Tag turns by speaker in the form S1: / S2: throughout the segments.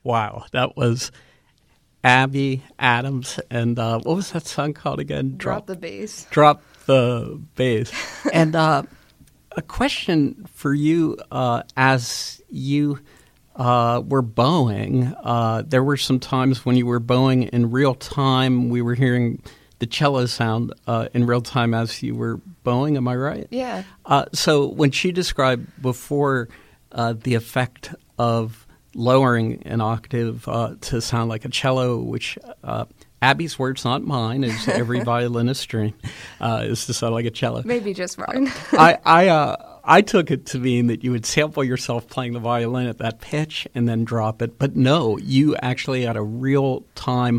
S1: Wow, that was Abby Adams. And what was that song called again?
S2: Drop the Bass.
S1: Drop the Bass. And a question for you as you were bowing. There were some times when you were bowing in real time. We were hearing the cello sound in real time as you were bowing. Am I right?
S2: Yeah.
S1: So when she described before the effect of lowering an octave to sound like a cello, which Abby's words, not mine, as every violinist dream, is to sound like a cello.
S2: Maybe just mine.
S1: I took it to mean that you would sample yourself playing the violin at that pitch and then drop it. But no, you actually had a real-time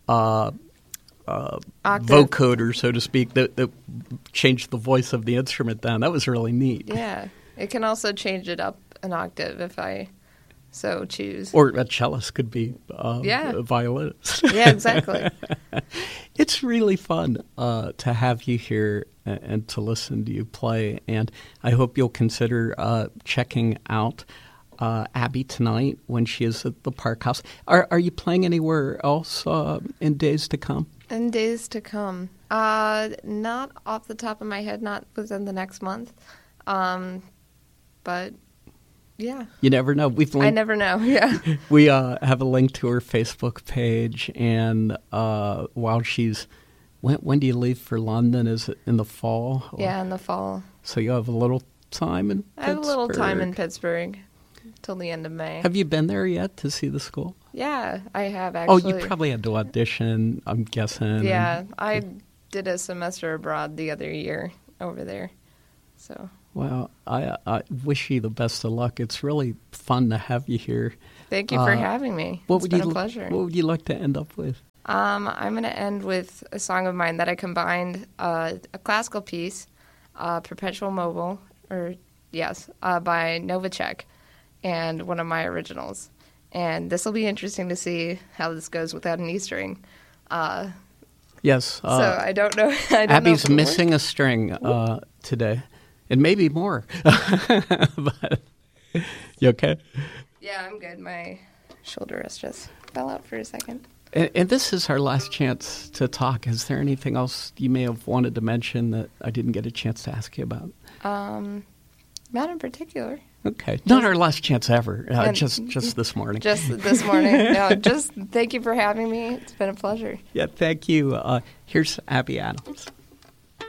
S1: vocoder, so to speak, that changed the voice of the instrument down. That was really neat.
S2: Yeah. It can also change it up an octave if I so choose.
S1: Or a cellist could be a violinist.
S2: Yeah, exactly.
S1: It's really fun to have you here and to listen to you play. And I hope you'll consider checking out Abby tonight when she is at the Park House. Are you playing anywhere else in days to come?
S2: In days to come. Not off the top of my head, not within the next month. But, yeah.
S1: You never know.
S2: I never know, yeah.
S1: We have a link to her Facebook page, and while she's... When do you leave for London? Is it in the fall?
S2: Yeah, in the fall.
S1: So you have a little time in Pittsburgh?
S2: I have a little time in Pittsburgh till the end of May.
S1: Have you been there yet to see the school?
S2: Yeah, I have actually.
S1: Oh, you probably had to audition, I'm guessing.
S2: Yeah, I did a semester abroad the other year over there. So.
S1: Well, I wish you the best of luck. It's really fun to have you here.
S2: Thank you for having me. It's been a pleasure.
S1: What would you like to end up with?
S2: I'm going to end with a song of mine that I combined a classical piece, Perpetual Mobile, by Novacek, and one of my originals. And this will be interesting to see how this goes without an E string.
S1: Yes.
S2: So I don't know.
S1: Abby's missing a string today. And maybe more. But you okay?
S2: Yeah, I'm good. My shoulder rest just fell out for a second.
S1: And this is our last chance to talk. Is there anything else you may have wanted to mention that I didn't get a chance to ask you about?
S2: Not in particular.
S1: Okay. Not our last chance ever. Just this morning.
S2: Just this morning. No, just thank you for having me. It's been a pleasure.
S1: Yeah, thank you. Here's Abby Adams.